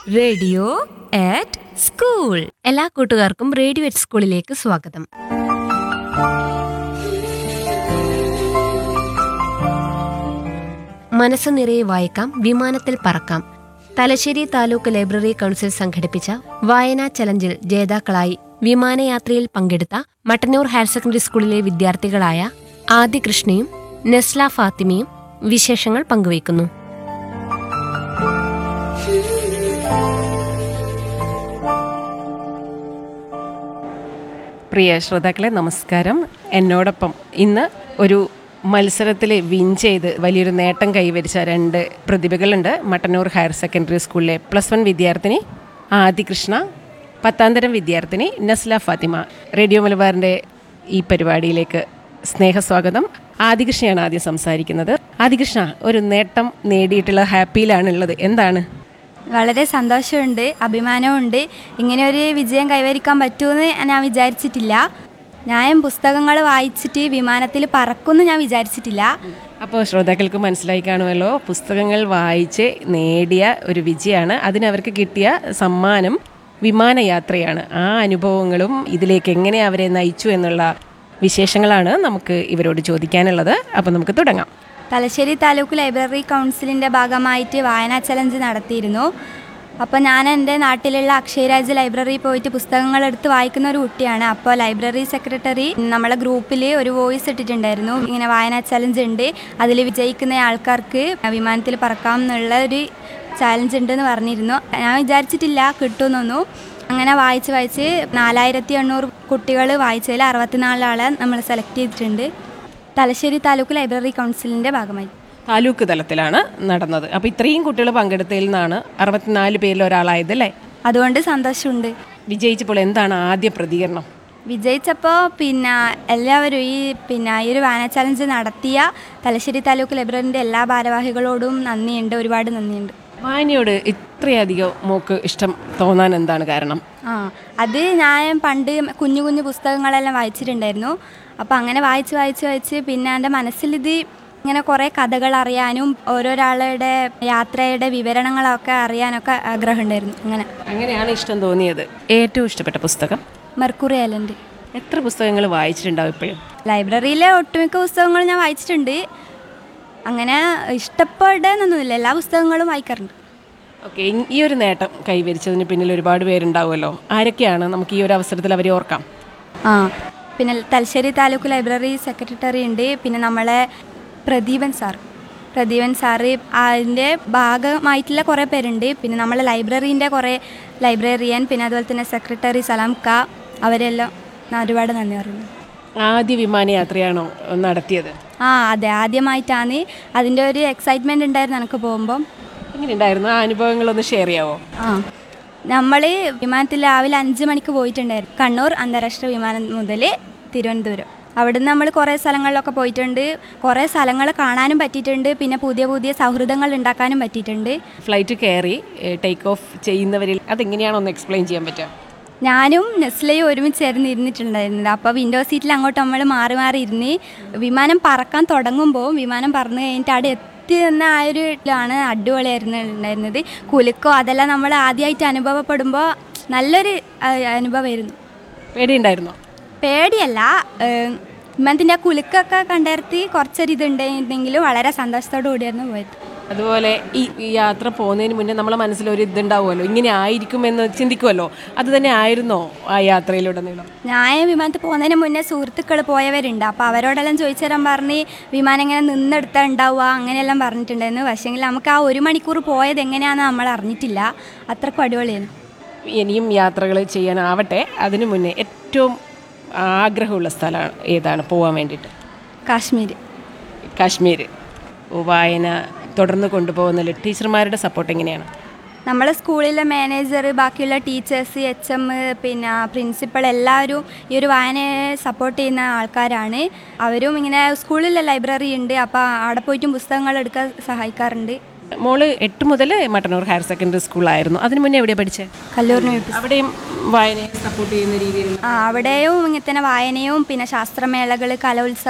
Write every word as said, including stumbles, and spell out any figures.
Radio at school. എല്ലാ കൂട്ടുകാർക്കും radio at സ്കൂളിലേക്ക് സ്വാഗതം. മനസ്സ് നിറയെ വായിക്കാം, വിമാനത്തിൽ പറക്കാം. തലശ്ശേരി താലൂക്ക് ലൈബ്രറി കൗൺസിൽ സംഘടിപ്പിച്ച വായനാ ചലഞ്ചിൽ ജേതാക്കളായി വിമാനയാത്രയിൽ പങ്കെടുത്ത മട്ടന്നൂർ ഹയർ സെക്കൻഡറി സ്കൂളിലെ വിദ്യാർത്ഥികളായ ആദി കൃഷ്ണയും നെസ്ല ഫാത്തിമയും വിശേഷങ്ങൾ പങ്കുവയ്ക്കുന്നു. പ്രിയ ശ്രോതാക്കളെ നമസ്കാരം. എന്നോടൊപ്പം ഇന്ന് ഒരു മത്സരത്തിൽ വിൻ ചെയ്ത് വലിയൊരു നേട്ടം കൈവരിച്ച രണ്ട് പ്രതിഭകളുണ്ട്. മട്ടന്നൂർ ഹയർ സെക്കൻഡറി സ്കൂളിലെ പ്ലസ് വൺ വിദ്യാർത്ഥിനി ആദി കൃഷ്ണ, പത്താം തരം വിദ്യാർത്ഥിനി നസ്ല ഫാത്തിമ. റേഡിയോ മലബാറിൻ്റെ ഈ പരിപാടിയിലേക്ക് സ്നേഹസ്വാഗതം. ആദികൃഷ്ണയാണ് ആദ്യം സംസാരിക്കുന്നത്. ആദികൃഷ്ണ, ഒരു നേട്ടം നേടിയിട്ടുള്ള ഹാപ്പിയിലാണുള്ളത്, എന്താണ്? വളരെ സന്തോഷമുണ്ട്, അഭിമാനമുണ്ട്. ഇങ്ങനെ ഒരു വിജയം കൈവരിക്കാൻ പറ്റുമെന്ന് ഞാൻ വിചാരിച്ചിട്ടില്ല. ഞാൻ പുസ്തകങ്ങൾ വായിച്ചിട്ട് വിമാനത്തിൽ പറക്കുമെന്ന് ഞാൻ വിചാരിച്ചിട്ടില്ല. അപ്പോൾ ശ്രോതാക്കൾക്ക് മനസ്സിലായി കാണുമല്ലോ, പുസ്തകങ്ങൾ വായിച്ച് നേടിയ ഒരു വിജയമാണ്. അതിനവർക്ക് കിട്ടിയ സമ്മാനം വിമാനയാത്രയാണ്. ആ അനുഭവങ്ങളും ഇതിലേക്ക് എങ്ങനെ അവരെ നയിച്ചു എന്നുള്ള വിശേഷങ്ങളാണ് നമുക്ക് ഇവരോട് ചോദിക്കാനുള്ളത്. അപ്പോൾ നമുക്ക് തുടങ്ങാം. തലശ്ശേരി താലൂക്ക് ലൈബ്രറി കൗൺസിലിൻ്റെ ഭാഗമായിട്ട് വായനാ ചലഞ്ച് നടത്തിയിരുന്നു. അപ്പോൾ ഞാൻ എൻ്റെ നാട്ടിലുള്ള അക്ഷയരാജ് ലൈബ്രറിയിൽ പോയിട്ട് പുസ്തകങ്ങൾ എടുത്ത് വായിക്കുന്ന ഒരു കുട്ടിയാണ്. അപ്പോൾ ലൈബ്രറി സെക്രട്ടറി നമ്മളെ ഗ്രൂപ്പിൽ ഒരു വോയിസ് ഇട്ടിട്ടുണ്ടായിരുന്നു, ഇങ്ങനെ വായനാ ചലഞ്ച് ഉണ്ട്, അതിൽ വിജയിക്കുന്ന ആൾക്കാർക്ക് വിമാനത്തിൽ പറക്കാം എന്നുള്ള ഒരു ചാലഞ്ച് ഉണ്ടെന്ന് പറഞ്ഞിരുന്നു. ഞാൻ വിചാരിച്ചിട്ടില്ല കിട്ടുമെന്നൊന്നും. അങ്ങനെ വായിച്ച് വായിച്ച് നാലായിരത്തി എണ്ണൂറ് കുട്ടികൾ വായിച്ചതിൽ അറുപത്തിനാലാളെ നമ്മൾ സെലക്ട് ചെയ്തിട്ടുണ്ട് തലശ്ശേരി താലൂക്ക് ലൈബ്രറി കൗൺസിലിൻ്റെ ഭാഗമായി. താലൂക്ക് തലത്തിലാണ് നടന്നത്. അപ്പോൾ ഇത്രയും കുട്ടികൾ പങ്കെടുത്തതിൽ നിന്നാണ് അറുപത്തിനാല് പേരിൽ ഒരാളായതല്ലേ? അതുകൊണ്ട് സന്തോഷമുണ്ട്. വിജയിച്ചപ്പോൾ എന്താണ് ആദ്യ പ്രതികരണം? വിജയിച്ചപ്പോൾ പിന്നെ എല്ലാവരും ഈ പിന്നെ ഈ ഒരു വായന ചലഞ്ച് നടത്തിയ തലശ്ശേരി താലൂക്ക് ലൈബ്രറിൻ്റെ എല്ലാ ഭാരവാഹികളോടും നന്ദിയുണ്ട്, ഒരുപാട് നന്ദിയുണ്ട്. വായനയോട് ഇത്രയധികം മോക്ക് ഇഷ്ടം തോന്നാൻ എന്താണ് കാരണം? ആ അത് ഞാൻ പണ്ട് കുഞ്ഞു കുഞ്ഞു പുസ്തകങ്ങളെല്ലാം വായിച്ചിട്ടുണ്ടായിരുന്നു. അപ്പോൾ അങ്ങനെ വായിച്ച് വായിച്ച് വായിച്ച് പിന്നെ എൻ്റെ മനസ്സിലിത് ഇങ്ങനെ കുറേ കഥകൾ അറിയാനും ഓരോരാളുടെ യാത്രയുടെ വിവരണങ്ങളൊക്കെ അറിയാനൊക്കെ ആഗ്രഹമുണ്ടായിരുന്നു. അങ്ങനെ അങ്ങനെയാണ് ഇഷ്ടം തോന്നിയത്. ഏറ്റവും ഇഷ്ടപ്പെട്ട പുസ്തകം? Mercury island. എത്ര പുസ്തകങ്ങൾ വായിച്ചിട്ടുണ്ടാവും ഇപ്പോഴും? ലൈബ്രറിയിലെ ഒട്ടുമിക്ക പുസ്തകങ്ങളും ഞാൻ വായിച്ചിട്ടുണ്ട്. അങ്ങനെ ഇഷ്ടപ്പെടുന്നൊന്നുമില്ല, എല്ലാ പുസ്തകങ്ങളും വായിക്കാറുണ്ട്. ഓക്കെ, ഈ ഒരു നേട്ടം കൈവരിച്ചതിന് പിന്നിൽ ഒരുപാട് പേരുണ്ടാവുമല്ലോ. ആരൊക്കെയാണ്? നമുക്ക് ഈ ഒരു അവസരത്തിൽ അവരെ ഓർക്കാം. ആ പിന്നെ തലശ്ശേരി താലൂക്ക് ലൈബ്രറി സെക്രട്ടറി ഉണ്ട്, പിന്നെ നമ്മളെ പ്രദീപൻ സാർ പ്രദീപൻ സാറ് അതിൻ്റെ ഭാഗമായിട്ടുള്ള കുറേ പേരുണ്ട്. പിന്നെ നമ്മളെ ലൈബ്രറീൻ്റെ കുറേ ലൈബ്രറിയൻ, പിന്നെ അതുപോലെ തന്നെ സെക്രട്ടറി സലാം ക, അവരെല്ലാം ഒരുപാട് നന്ദി പറയുന്നു. ആദ്യ വിമാനയാത്രയാണോ നടത്തിയത്? ആ അതെ, ആദ്യമായിട്ടാണ്. അതിൻ്റെ ഒരു എക്സൈറ്റ്മെൻറ്റ് ഉണ്ടായിരുന്നു എനിക്ക് പോകുമ്പം. എങ്ങനെയുണ്ടായിരുന്നു ആ അനുഭവങ്ങളൊന്ന് ഷെയർ ചെയ്യാമോ? ആ നമ്മൾ വിമാനത്തിൽ രാവിലെ അഞ്ച് മണിക്ക് പോയിട്ടുണ്ടായിരുന്നു, കണ്ണൂർ അന്താരാഷ്ട്ര വിമാനം മുതൽ തിരുവനന്തപുരം. അവിടുന്ന് നമ്മൾ കുറേ സ്ഥലങ്ങളിലൊക്കെ പോയിട്ടുണ്ട്, കുറേ സ്ഥലങ്ങൾ കാണാനും പറ്റിയിട്ടുണ്ട്, പിന്നെ പുതിയ പുതിയ സൗഹൃദങ്ങൾ ഉണ്ടാക്കാനും പറ്റിയിട്ടുണ്ട്. ഫ്ലൈറ്റ് കയറി ടേക്ക് ഓഫ് ചെയ്യുന്നവരിൽ അതെങ്ങനെയാണോ ഒന്ന് എക്സ്പ്ലെയിൻ ചെയ്യാൻ പറ്റുക? ഞാനും നെസ്ലയും ഒരുമിച്ചായിരുന്നു ഇരുന്നിട്ടുണ്ടായിരുന്നത്. അപ്പോൾ വിൻഡോ സീറ്റിൽ അങ്ങോട്ട് നമ്മൾ മാറി മാറി ഇരുന്ന് വിമാനം പറക്കാൻ തുടങ്ങുമ്പോൾ വിമാനം പറന്ന് കഴിഞ്ഞിട്ട് അവിടെ എത്തി എന്ന ആ ഒരു ആണ് അടിപൊളിയായിരുന്നു ഉണ്ടായിരുന്നത്. കുലുക്കോ അതെല്ലാം നമ്മൾ ആദ്യമായിട്ട് അനുഭവപ്പെടുമ്പോൾ നല്ലൊരു അനുഭവമായിരുന്നു. പേടിയുണ്ടായിരുന്നോ? പേടിയല്ല, വിമാനത്തിൻ്റെ ആ കുലുക്കൊക്കെ കണ്ടെടുത്ത് കുറച്ചൊരു ഇതുണ്ടെങ്കിലും വളരെ സന്തോഷത്തോടു കൂടിയായിരുന്നു പോയത്. അതുപോലെ ഈ യാത്ര പോകുന്നതിന് മുന്നേ നമ്മളെ മനസ്സിലൊരു ഇതുണ്ടാവുമല്ലോ, ഇങ്ങനെ ആയിരിക്കുമെന്ന് ചിന്തിക്കുമല്ലോ, അത് തന്നെ ആയിരുന്നോ ആ യാത്രയിലുടനീളം? ഞാൻ വിമാനത്തിൽ പോകുന്നതിന് മുന്നേ സുഹൃത്തുക്കൾ പോയവരുണ്ട്. അപ്പോൾ അവരോടെല്ലാം ചോദിച്ചു തരാൻ പറഞ്ഞ് വിമാനം ഇങ്ങനെ നിന്നെടുത്താൽ ഉണ്ടാവുക അങ്ങനെയെല്ലാം പറഞ്ഞിട്ടുണ്ടായിരുന്നു. പക്ഷേങ്കിൽ നമുക്ക് ആ ഒരു മണിക്കൂർ പോയത് എങ്ങനെയാണെന്ന് നമ്മൾ അറിഞ്ഞിട്ടില്ല, അത്രക്കും അടിപൊളിയായിരുന്നു. ഇനിയും യാത്രകൾ ചെയ്യാനാവട്ടെ. അതിനു മുന്നേ ഏറ്റവും ആഗ്രഹമുള്ള സ്ഥലം ഏതാണ് പോകാൻ വേണ്ടിയിട്ട്? കാശ്മീർ. കാശ്മീർ. വായന തുടർന്ന് കൊണ്ടുപോകുന്നതിൽ ടീച്ചർമാരുടെ സപ്പോർട്ട് എങ്ങനെയാണ്? നമ്മളെ സ്കൂളിലെ മാനേജർ, ബാക്കിയുള്ള ടീച്ചേഴ്സ്, എച്ച് എം, പിന്നെ പ്രിൻസിപ്പൾ എല്ലാവരും ഈ ഒരു വായനയെ സപ്പോർട്ട് ചെയ്യുന്ന ആൾക്കാരാണ്. അവരും ഇങ്ങനെ സ്കൂളിലെ ലൈബ്രറി ഉണ്ട്, അപ്പോൾ അവിടെ പോയിട്ടും പുസ്തകങ്ങൾ എടുക്കാൻ സഹായിക്കാറുണ്ട്. മോള് എട്ട് മുതൽ മട്ടന്നൂർ ഹയർ സെക്കൻഡറി സ്കൂളായിരുന്നു. അതിന് മുന്നേ എവിടെയാണ് പഠിച്ചത്? കല്ലൂരിന്. അവിടെയും വായനയെ സപ്പോർട്ട് ചെയ്യുന്ന രീതിയിൽ ആ അവിടെയും ഇങ്ങനെ തന്നെ വായനയും പിന്നെ ശാസ്ത്രമേളകൾ, കലോത്സവം